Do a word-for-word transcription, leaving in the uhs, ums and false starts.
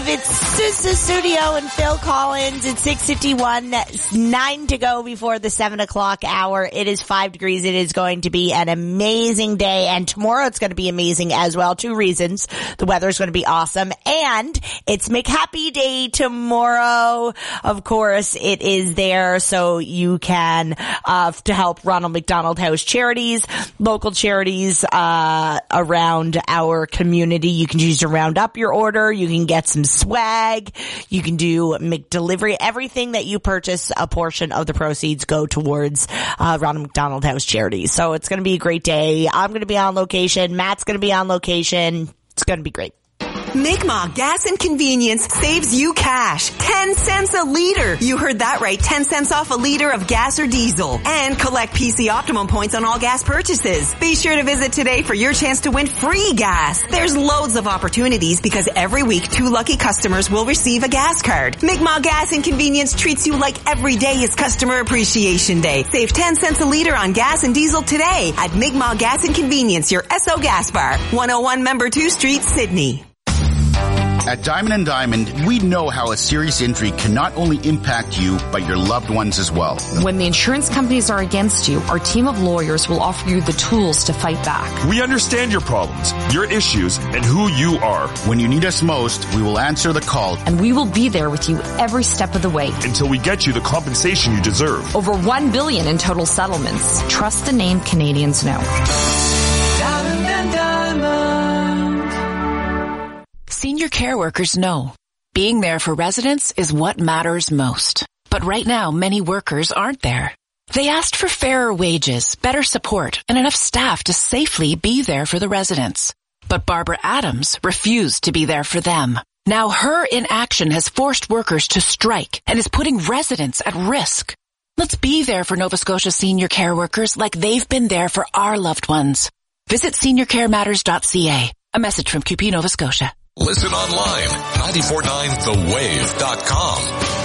It's Susa Studio and Phil Collins. It's six fifty-one, nine to go before the seven o'clock hour. It is five degrees. It is going to be an amazing day, and tomorrow it's going to be amazing as well. Two reasons. The weather is going to be awesome, and it's McHappy Day tomorrow. Of course, it is there so you can, uh, to help Ronald McDonald House charities, local charities, uh, around our community. You can choose to round up your order. You can get some swag. You can do McDelivery. Everything that you purchase, a portion of the proceeds go towards uh Ronald McDonald House charities. So it's going to be a great day. I'm going to be on location. Matt's going to be on location. It's going to be great. Mi'kmaq Gas and Convenience saves you cash. ten cents a liter. You heard that right. ten cents off a liter of gas or diesel. And collect P C Optimum points on all gas purchases. Be sure to visit today for your chance to win free gas. There's loads of opportunities because every week two lucky customers will receive a gas card. Mi'kmaq Gas and Convenience treats you like every day is Customer Appreciation Day. Save ten cents a liter on gas and diesel today at Mi'kmaq Gas and Convenience, your Esso gas bar. one oh one Member two Street, Sydney. At Diamond and Diamond, we know how a serious injury can not only impact you, but your loved ones as well. When the insurance companies are against you, our team of lawyers will offer you the tools to fight back. We understand your problems, your issues, and who you are. When you need us most, we will answer the call. And we will be there with you every step of the way. Until we get you the compensation you deserve. Over one billion dollars in total settlements. Trust the name Canadians know. Diamond and Diamond. Senior care workers know being there for residents is what matters most. But right now, many workers aren't there. They asked for fairer wages, better support, and enough staff to safely be there for the residents. But Barbara Adams refused to be there for them. Now her inaction has forced workers to strike and is putting residents at risk. Let's be there for Nova Scotia senior care workers like they've been there for our loved ones. Visit senior care matters dot c a. A message from Q P Nova Scotia. Listen online, nine four nine the wave dot com.